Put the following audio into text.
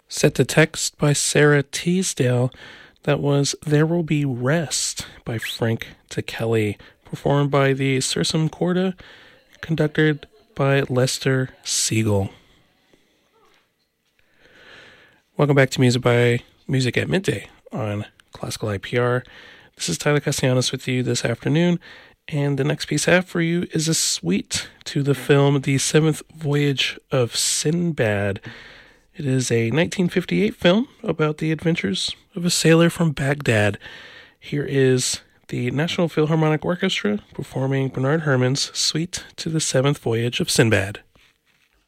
Set to text by Sarah Teasdale. That was There Will Be Rest by Frank Ticheli, performed by the Sursum Corda, conducted by Lester Siegel. Welcome back to Music at Midday on Classical IPR. This is Tyler Castellanos with you this afternoon, and the next piece I have for you is a suite to the film The Seventh Voyage of Sinbad. It is a 1958 film about the adventures of a sailor from Baghdad. Here is the National Philharmonic Orchestra performing Bernard Herrmann's Suite to the Seventh Voyage of Sinbad.